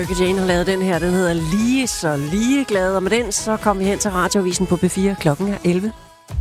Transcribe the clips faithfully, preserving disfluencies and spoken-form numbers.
Jane har lavet den her, den hedder Lige så ligeglad, og med den så kommer vi hen til Radioavisen på P fire, klokken er elleve.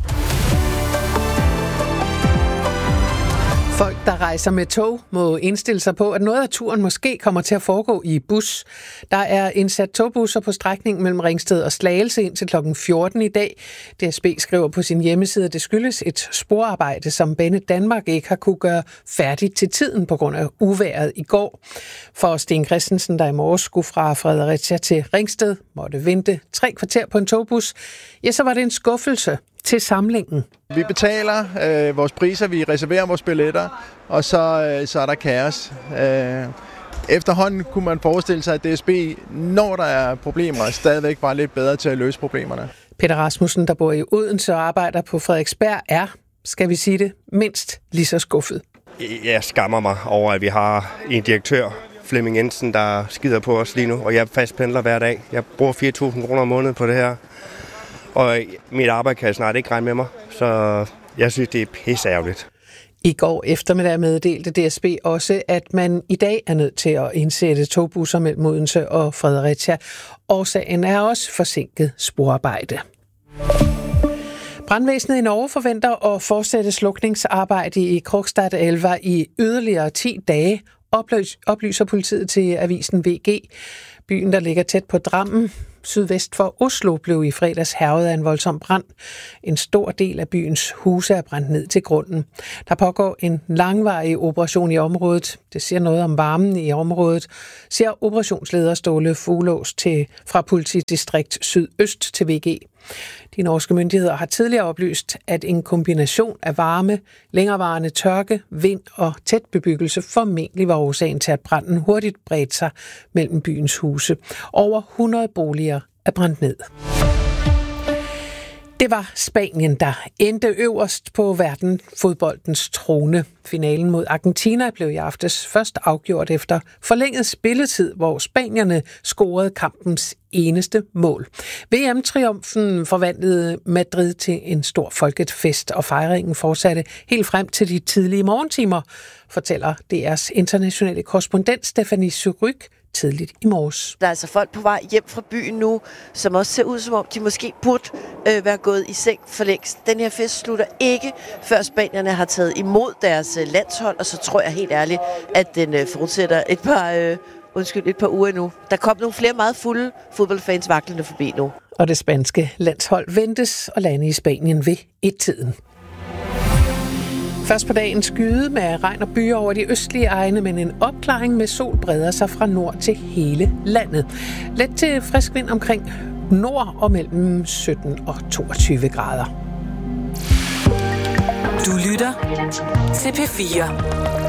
Folk, der rejser med tog, må indstille sig på, at noget af turen måske kommer til at foregå i bus. Der er indsat togbusser på strækningen mellem Ringsted og Slagelse indtil klokken fjorten i dag. D S B skriver på sin hjemmeside, at det skyldes et sporarbejde, som Banedanmark ikke har kunne gøre færdigt til tiden på grund af uvejret i går. For Sten Christensen, der i morges skulle fra Fredericia til Ringsted, måtte vente tre kvarter på en togbus, ja, så var det en skuffelse til samlingen. Vi betaler øh, vores priser, vi reserverer vores billetter, og så, øh, så er der kaos. Øh, efterhånden kunne man forestille sig, at D S B, når der er problemer, stadigvæk var lidt bedre til at løse problemerne. Peter Rasmussen, der bor i Odense og arbejder på Frederiksberg, er, skal vi sige det, mindst lige så skuffet. Jeg skammer mig over, at vi har en direktør, Flemming Jensen, der skider på os lige nu, og jeg fastpendler hver dag. Jeg bruger fire tusind kroner om måneden på det her. Og mit arbejde kan snart ikke regne med mig, så jeg synes, det er pisseærgerligt. I går eftermiddag meddelte D S B også, at man i dag er nødt til at indsætte togbusser mellem Odense og Fredericia. Årsagen er også forsinket sporarbejde. Brandvæsenet i Norge forventer at fortsætte slukningsarbejde i Krokstadelva i yderligere ti dage, oplyser politiet til avisen V G. Byen, der ligger tæt på Drammen, sydvest for Oslo, blev i fredags hærget af en voldsom brand. En stor del af byens huse er brændt ned til grunden. Der pågår en langvarig operation i området. Det siger noget om varmen i området, siger operationsleder Ståle Fuglås til, fra politidistrikt Sydøst til V G. De norske myndigheder har tidligere oplyst, at en kombination af varme, længerevarende tørke, vind og tæt bebyggelse formentlig var årsagen til, at branden hurtigt bredte sig mellem byens huse. Over hundrede boliger er brændt ned. Det var Spanien, der endte øverst på verdensfodboldens trone. Finalen mod Argentina blev i aftes først afgjort efter forlænget spilletid, hvor spanierne scorede kampens eneste mål. V M-triumfen forvandlede Madrid til en stor folkefest, og fejringen fortsatte helt frem til de tidlige morgentimer, fortæller D R's internationale korrespondent Stephanie Suryk tidligt i morges. Der er altså folk på vej hjem fra byen nu, som også ser ud som om, de måske burde øh, være gået i seng for længst. Den her fest slutter ikke, før spanierne har taget imod deres øh, landshold, og så tror jeg helt ærligt, at den øh, fortsætter et par, øh, undskyld, et par uger endnu. Der kom nogle flere meget fulde fodboldfans vaklende forbi nu. Og det spanske landshold ventes at lande i Spanien ved et-tiden. Først på dagen skyde med regn og byer over de østlige egne, men en opklaring med sol breder sig fra nord til hele landet. Let til frisk vind omkring nord og mellem sytten og toogtyve grader. Du lytter til P fire.